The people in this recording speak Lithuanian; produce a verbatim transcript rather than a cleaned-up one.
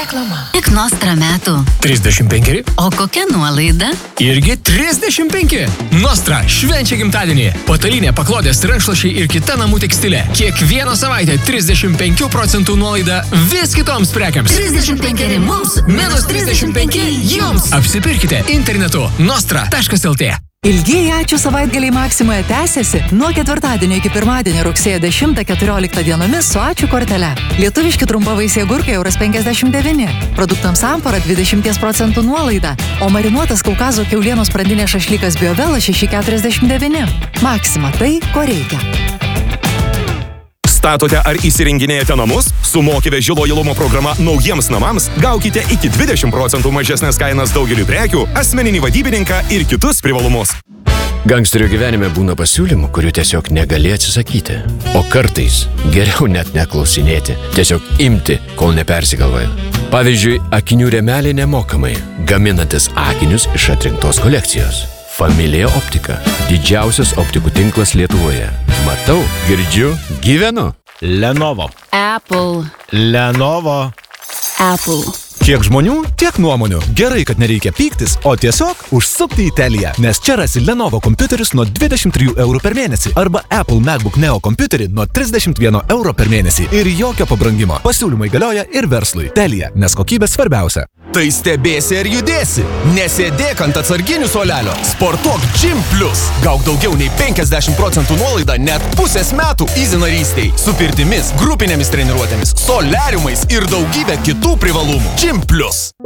Reklama. Tik Nostra metų. trisdešimt penki. O kokia nuolaida? Irgi trisdešimt penki. Nostra švenčia gimtadienį. Patalynė, paklodės, rankšluosčiai ir kita namų tekstilė. Kiekvieną savaitę trisdešimt penki procentų nuolaida vis kitoms prekiams. trisdešimt penki mums, minus trisdešimt penki jums. Apsipirkite internetu nostra taškas el tė. Ilgieji ačiū savaitgaliai Maksimoje tęsiasi nuo ketvirtadienio iki pirmadienio rugsėjo dešimtą keturioliktą dienomis su ačiū kortele. Lietuviški trumpavaisiai agurkai euras penkiasdešimt devyni, produktams Ampara dvidešimt procentų nuolaida, o marinuotas Kaukazo kiaulienos pradinė šašlykas Biovela šeši keturiasdešimt devyni. Maksima tai, ko reikia. Statote ar įsirenginėjate namus? Su Moki veži lojalumo programa naujiems namams gaukite iki dvidešimt procentų mažesnės kainas daugeliu prekių, asmeninį vadybininką ir kitus privalumus. Gangsterio gyvenime būna pasiūlymų, kurių tiesiog negali atsisakyti. O kartais geriau net neklausinėti, tiesiog imti, kol nepersigalvoja. Pavyzdžiui, akinių rėmelė nemokamai, gaminantis akinius iš atrinktos kolekcijos. Familija Optika. Didžiausias optikų tinklas Lietuvoje. Matau, girdžiu, gyvenu. Lenovo. Apple. Lenovo. Apple. Kiek žmonių, tiek nuomonių. Gerai, kad nereikia pyktis, o tiesiog užsukti į Teliją, nes čia rasi Lenovo kompiuterius nuo dvidešimt trijų eurų per mėnesį arba Apple MacBook Neo kompiuterį nuo trisdešimt vieno euro per mėnesį ir jokio pabrangimo. Pasiūlymai galioja ir verslui. Telija, nes kokybė svarbiausia. Tai stebėsi ar judėsi. Nesėdėk ant atsarginių suolelio. Sportuok Gym Plus. Gauk daugiau nei penkiasdešimt procentų nuolaidą net pusės metų Easy narystei. Su pirtimis, grupinėmis treniruotėmis, soliariumais ir daugybė kitų privalumų. Gym Plus.